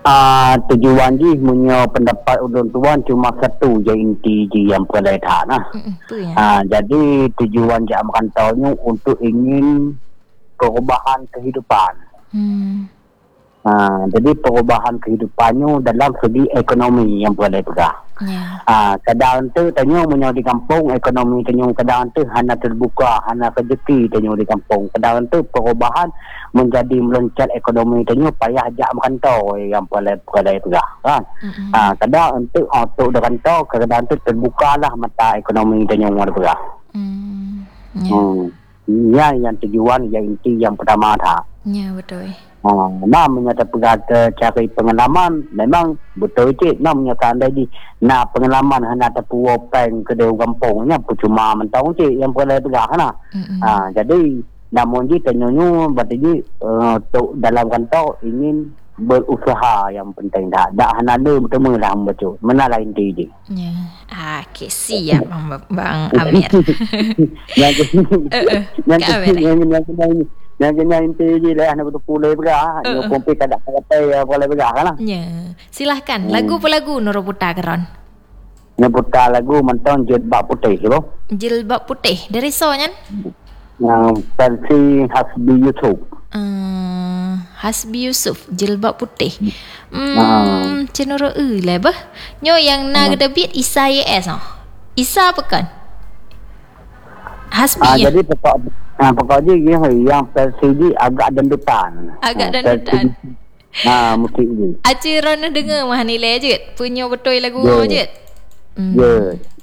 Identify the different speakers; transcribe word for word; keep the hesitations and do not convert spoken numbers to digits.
Speaker 1: Uh, tujuan je punya pendapat ulun tuan cuma satu je inti je yang perletak nah.
Speaker 2: Ya.
Speaker 1: Uh, jadi tujuan je merantaunya untuk ingin perubahan kehidupan.
Speaker 2: Hmm.
Speaker 1: Uh, jadi perubahan kehidupannya dalam segi ekonomi yang boleh pegang.
Speaker 2: Ya.
Speaker 1: Uh, kadang tu tanya punya di kampung ekonomi tanya kadang tu hanya terbuka, hanya rezeki tanya di kampung. Kadang tu perubahan menjadi meloncat ekonomi tanya payah jak merantau yang boleh boleh pegang kan.
Speaker 2: Mm-hmm.
Speaker 1: Uh, kadang untuk untuk merantau kadang tu terbukalah mata ekonomi tanya boleh pegang.
Speaker 2: Hmm. Ya.
Speaker 1: Hmm. Ya, yang tujuan yang inti yang pertama dah.
Speaker 2: Ya, betul.
Speaker 1: Ha, nah menyata pegata cari pengalaman memang betul cik nah menyata anda di nah pengalaman hanya ada puwapeng ke dia kampungnya percuma mentang cik yang boleh pegang nah.
Speaker 2: Mm-hmm.
Speaker 1: Ha, jadi namun ji tanyanya berarti uh, dalam kantor ingin berusaha yang penting dah dah hanya ada bertemu lah betul mana lain dia je.
Speaker 2: Ya. Ah, okay, siap bang, bang Amir.
Speaker 1: yang
Speaker 2: uh, uh,
Speaker 1: yang
Speaker 2: yang
Speaker 1: yang yang yang kena inti je lah nak boleh pegang
Speaker 2: uh,
Speaker 1: yang pompi kada kata boleh pegang lah.
Speaker 2: Ya, silahkan lagu apa lagu Noro putar karon?
Speaker 1: Nak putar lagu mentang jilbab putih tu.
Speaker 2: Jilbab putih dari sonya?
Speaker 1: Yang versi Hasbi Yusuf.
Speaker 2: Uh, Hasbi Yusuf jilbab putih. Hmm, cenoro e lah bah. Nyo yang nak ada beat Isa Y S oh. Isa apa kan? Hasbi.
Speaker 1: Ah, jadi pokok ah pokok je yang versi ni agak dandutan.
Speaker 2: Agak dandutan.
Speaker 1: Ha, musik ni.
Speaker 2: Aci Ron dengar mah nilai je. Punya betul lagu
Speaker 1: yeah.
Speaker 2: je.
Speaker 1: Hmm. Ya. Yeah.